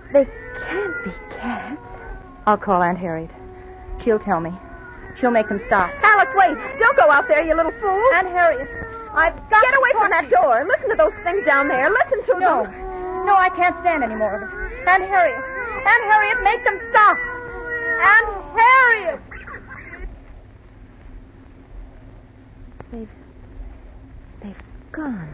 They can't be cats. I'll call Aunt Harriet. She'll tell me. She'll make them stop. Alice, wait. Don't go out there, you little fool. Aunt Harriet, I've got Get to away talk from that to you. door. Listen to those things down there. Listen to No. them. No, I can't stand any more of it. Aunt Harriet. Aunt Harriet, make them stop. Aunt Harriet. They've gone.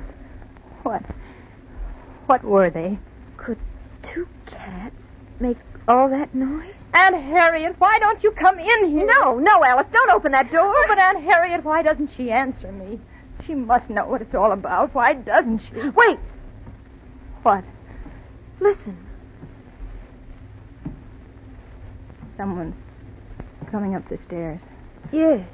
What were they? Could two cats make all that noise? Aunt Harriet, why don't you come in here? No, Alice, don't open that door. Oh, but Aunt Harriet, why doesn't she answer me? She must know what it's all about. Why doesn't she? Wait, What? listen. Someone's coming up the stairs. Yes,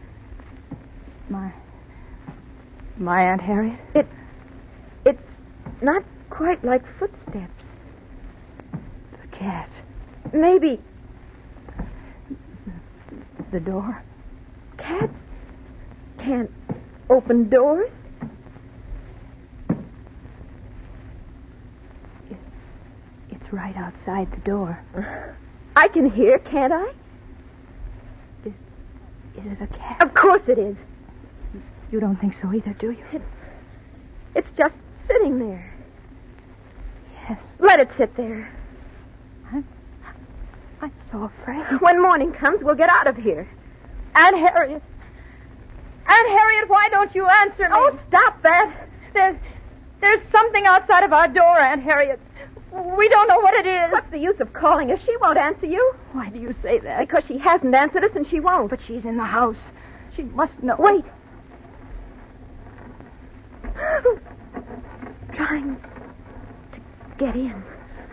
My Aunt Harriet? it's not quite like footsteps. The cat. Maybe The door. cats can't open doors. It's right outside the door. I can hear, can't I? Is it a cat? Of course it is. You don't think so either, do you? It's just sitting there. Yes. Let it sit there. I'm so afraid. When morning comes, we'll get out of here. Aunt Harriet. Aunt Harriet, why don't you answer me? Oh, stop that. There's something outside of our door, Aunt Harriet. We don't know what it is. What's the use of calling her? She won't answer you. Why do you say that? Because she hasn't answered us and she won't. But she's in the house. She must know. Wait. Trying to get in.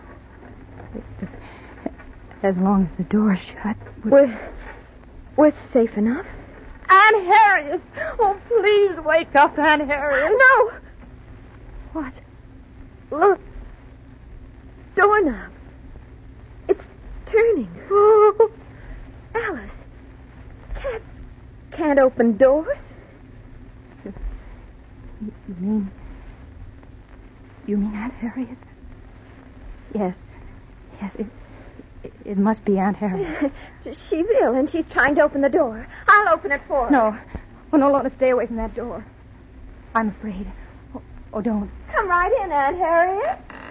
As long as the door's shut. We're safe enough. Aunt Harriet! Oh, please wake up, Aunt Harriet. No. What? Look. Doorknob. It's turning. Oh, Alice. Cats can't open doors. You mean Aunt Harriet? Yes, it must be Aunt Harriet. She's ill and she's trying to open the door. I'll open it for her. No. Oh, no, Lorna, stay away from that door. I'm afraid. Oh, don't. Come right in, Aunt Harriet.